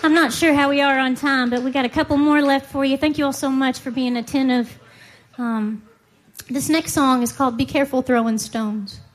I'm not sure how we are on time, but we got a couple more left for you. Thank you all so much for being attentive. This next song is called Be Careful Throwing Stones.